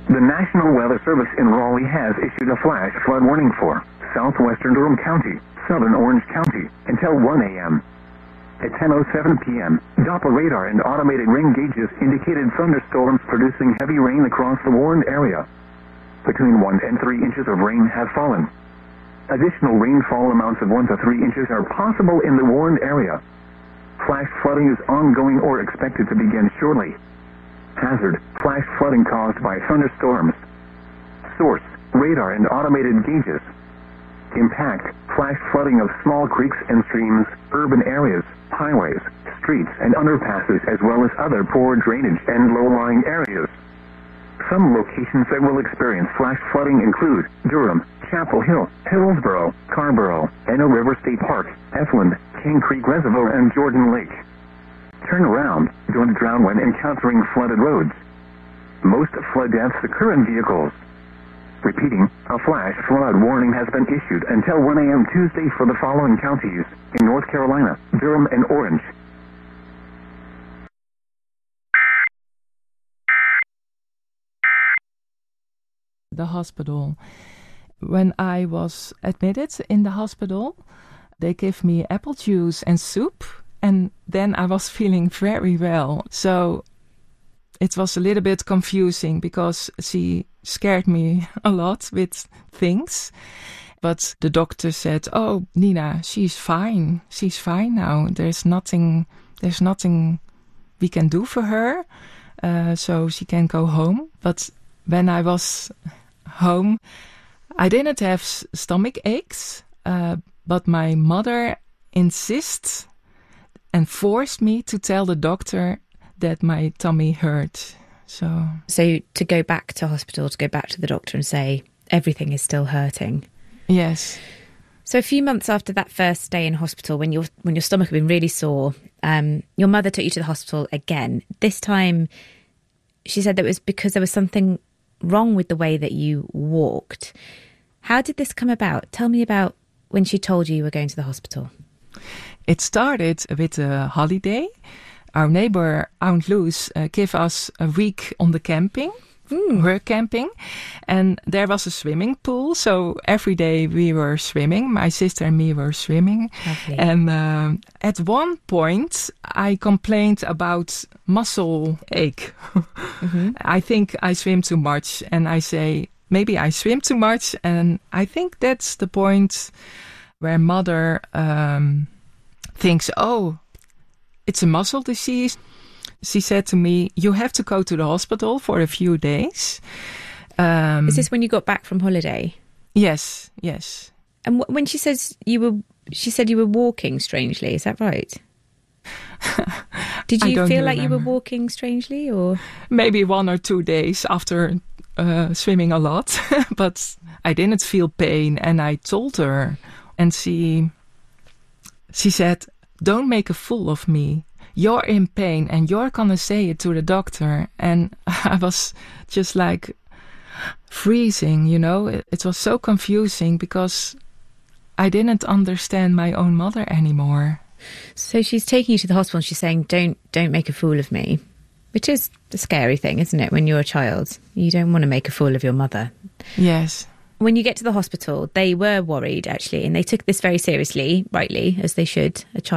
The National Weather Service in Raleigh has issued a flash flood warning for southwestern Durham County, southern Orange County, until 1 a.m. At 10:07 p.m., Doppler radar and automated rain gauges indicated thunderstorms producing heavy rain across the warned area. Between 1 and 3 inches of rain have fallen. Additional rainfall amounts of 1 to 3 inches are possible in the warned area. Flash flooding is ongoing or expected to begin shortly. Hazard, flash flooding caused by thunderstorms. Source, radar and automated gauges. Impact, flash flooding of small creeks and streams, urban areas, highways, streets and underpasses, as well as other poor drainage and low-lying areas. Some locations that will experience flash flooding include Durham, Chapel Hill, Hillsborough, Carrboro, Enno River State Park, Efland, King Creek Reservoir, and Jordan Lake. Turn around. Don't drown when encountering flooded roads. Most flood deaths occur in vehicles. Repeating, a flash flood warning has been issued until 1 a.m. Tuesday for the following counties in North Carolina, Durham, and Orange. The hospital. When I was admitted in the hospital, they gave me apple juice and soup, and then I was feeling very well. So it was a little bit confusing because she scared me a lot with things. But the doctor said, "Oh, Nina, she's fine. She's fine now. There's nothing we can do for her. So she can go home." But when I was home, I didn't have stomach aches, but my mother insists and forced me to tell the doctor that my tummy hurt. So to go back to hospital, to go back to the doctor and say everything is still hurting. Yes. So a few months after that first day in hospital, when your stomach had been really sore, your mother took you to the hospital again. This time, she said that it was because there was something wrong with the way that you walked. How did this come about? Tell me about when she told you were going to the hospital. It started with a holiday. Our neighbor, Aunt Luz, gave us a week on the camping, her camping, and there was a swimming pool. So every day we were swimming. My sister and me were swimming. Lovely. And at one point, I complained about muscle ache. Mm-hmm. I think I swim too much, and I say, maybe I swim too much, and I think that's the point where mother thinks, oh, it's a muscle disease. She said to me, you have to go to the hospital for a few days. Is this when you got back from holiday? Yes. And when she said you were walking strangely, is that right? Did you feel like you were walking strangely, or maybe 1 or 2 days after swimming a lot? But I didn't feel pain, and I told her, and she said, "Don't make a fool of me. You're in pain, and you're gonna say it to the doctor." And I was just like freezing, you know. It was so confusing because I didn't understand my own mother anymore. So she's taking you to the hospital and she's saying, don't make a fool of me, which is a scary thing, isn't it? When you're a child, you don't want to make a fool of your mother. Yes. When you get to the hospital, they were worried, actually, and they took this very seriously, rightly, as they should. A child